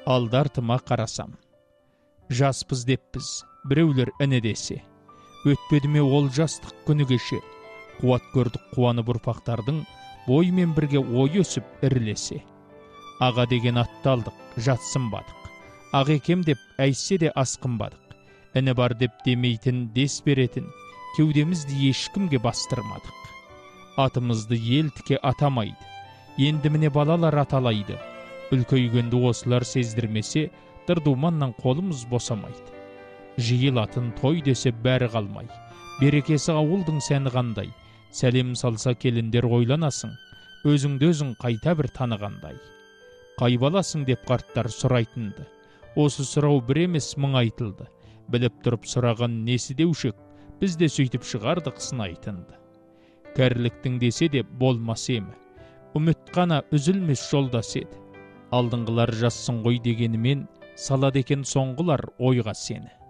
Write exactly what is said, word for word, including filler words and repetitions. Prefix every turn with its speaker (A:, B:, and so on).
A: Алды-артыма қарасам. Жаспыз деппіз, біреулер іні десе. Өтпеді ме ол жастық күні кеше. Қуат көрдік қуанып ұрпақтардың, боймен бірге ой өсіп ірілесе. Аға деген атты алдық, жатсынбадық. Ақ екем деп әйтсе де асқынбадық. Іні бар деп демейтін, дес беретін, кеудемізді ешкімге бастырмадық. Атымызды ел тіке атамайды. Енді міне балалар аталайды. Үлкейгенді осылар сездірмесе, дырдуманнан қолымыз босамайды. Жиылатын той десе бәрі қалмай. Берекесі ауылдың сәні қандай. Сәлем салса келіндер ойланасың. Өзіңді өзің қайта бір танығандай. Қай баласың деп қарттар сұрайтынды. Осы сұрау бір емес мың айтылды. Біліп тұрып сұраған несі деушек, біз де сөйтіп шығардық сынайтынды. Кәріліктің десе де болмас емі. Үміт қана үзілмес жолдас еді. Алдыңғылар жассын ғой дегенімен, салады екен соңғылар ойға сені.